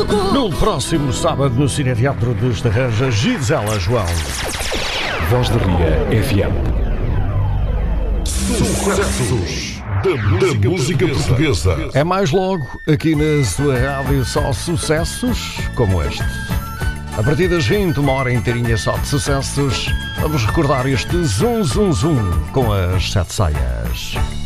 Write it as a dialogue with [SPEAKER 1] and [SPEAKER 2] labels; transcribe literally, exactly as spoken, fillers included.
[SPEAKER 1] No próximo sábado, no Cineteatro de Estarreja, Gisela João.
[SPEAKER 2] Voz de Ria F M.
[SPEAKER 3] Sucessos da, da música portuguesa.
[SPEAKER 1] É mais logo, aqui na sua rádio, só sucessos como este. A partir das vinte, uma hora inteirinha só de sucessos, vamos recordar este Zum Zum Zum com as sete saias.